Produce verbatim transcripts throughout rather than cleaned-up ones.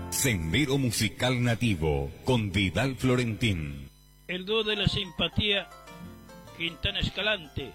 Sendero Musical Nativo con Vidal Florentín. El dúo de la simpatía, Quintana Escalante.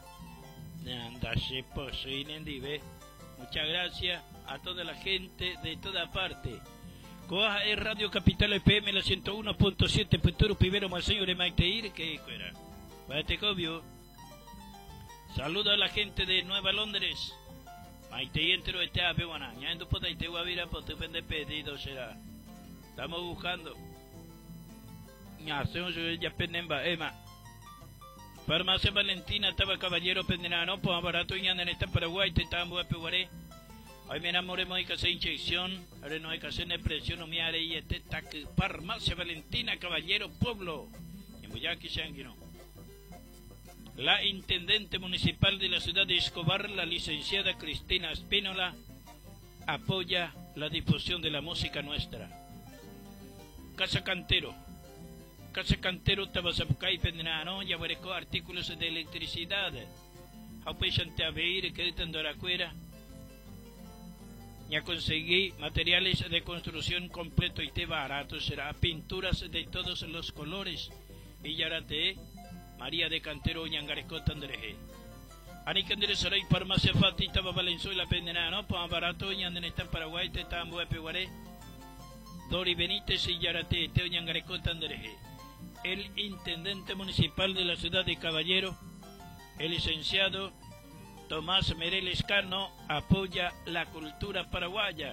Muchas gracias a toda la gente de toda parte. Coaja es Radio Capital F M, la ciento uno punto siete, Peturo Pivero, Monseñor de Maiteir, que fuera. Guatecobio. Saludo a la gente de Nueva Londres. Maiteir entero este ave, buena. Ñando por ahí te voy a ver a poder vender pedido será. Estamos buscando. Ya, hacemos ya penemba, Emma. Farmacia Valentina, estaba caballero pendenano, pues barato y andan en esta Paraguay, te estaban a peguaré. Hoy me enamoré, hay que hacer inyección, ahora no hay que hacer depresión, no me haré y este taque. Farmacia Valentina, caballero, pueblo. En Boyaqui, Sanguino. La intendente municipal de la ciudad de Escobar, la licenciada Cristina Espínola, apoya la difusión de la música nuestra. Casa Cantero. Casa Cantero Tabasapucay Pendenano, ya verecó artículos de electricidad. Aupechante a ver que Tandoracuera. Ya conseguí materiales de construcción completo y te barato, será pinturas de todos los colores. Villarate, María de Cantero, Ñangareco Tandreje. Anicandere Saray, Farmacia Fatita, Valenzuela Pendenano, Pan Barato, Ñandenesta Paraguay, Tetambo Peguaré. Dori Benítez y Yarate, Teo Ñangareco Tandreje. El intendente municipal de la ciudad de Caballero, el licenciado Tomás Mereles Cano, apoya la cultura paraguaya.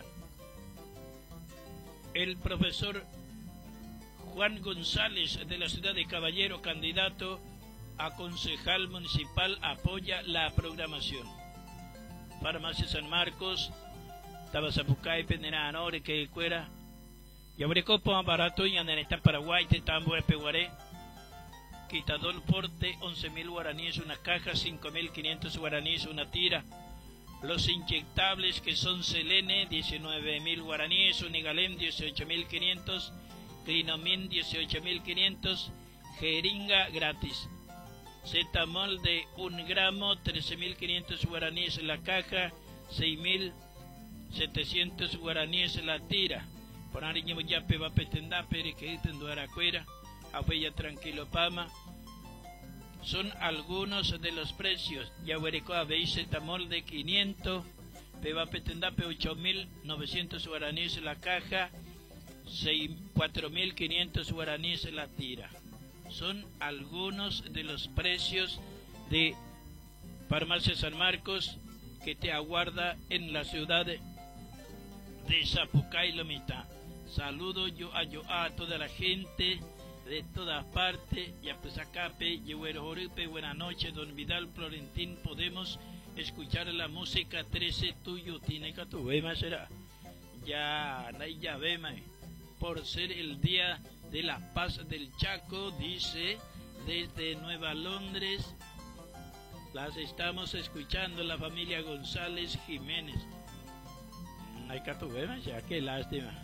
El profesor Juan González de la ciudad de Caballero, candidato a concejal municipal, apoya la programación. Farmacia San Marcos, Tabasapucay, Pendenano, que Cuera. Y abre copo barato y andan en Paraguay, te tambo de Peguaré. Quitador Forte, once mil guaraníes una caja, cinco mil quinientos guaraníes una tira. Los inyectables que son Selene, diecinueve mil guaraníes, Unigalem, dieciocho mil quinientos, Clinomin, dieciocho mil quinientos, jeringa gratis. Zetamol de un gramo, trece mil quinientos guaraníes la caja, seis mil setecientos guaraníes la tira. Por ahí ya pe va petenda pere que tendo aracuera, apoya tranquilo pama. Son algunos de los precios. Ya vereco habéis etamol de quinientos, pe va petenda pe ocho mil novecientos guaraníes la caja, cuatro mil quinientos guaraníes la tira. Son algunos de los precios de Farmacia San Marcos que te aguarda en la ciudad de Zapucay Lomita. Saludo yo a yo a toda la gente de todas partes. Ya pues acá pe Yehuerojorupe, buenas noches, don Vidal Florentín. Podemos escuchar la música trece tuyo, tiene que tu vema será. Ya, ya vema, por ser el día de la paz del Chaco, dice desde Nueva Londres. Las estamos escuchando la familia González Jiménez. Hay que tu vema, ya qué lástima.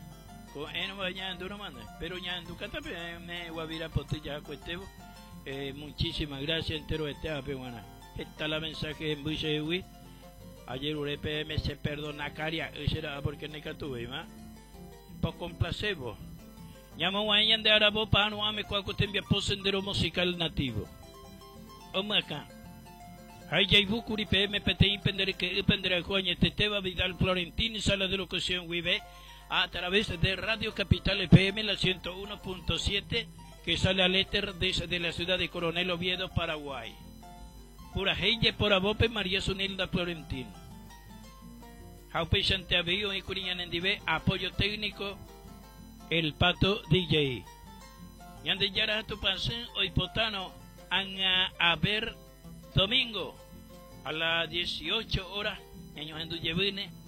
Pero ya me voy a vir a potilla cuestebo. Muchísimas gracias entero este apewana. Está la mensaje en Buisewi. Ayer U P M se perdona caria, será porque no hay tuve más. Poco un placebo. Llamo guayan de arabo para no ame cuaco tembia por Sendero Musical Nativo. Omaca. Hay ya ibucuri P M P T I pendere que pendere Juan Teteva Vidal Florentín, sala de locución Wibe. A través de Radio Capital F M, la ciento uno punto siete, que sale al éter desde la ciudad de Coronel Oviedo, Paraguay. Pura Heille por Abope, María Sunilda Florentín. Jaupe Santiago y Curiñan en Dive, apoyo técnico, el Pato D J. Yande Yara tu pasen, hoy potano, a, a ver domingo, a las dieciocho horas, años en Duyevine.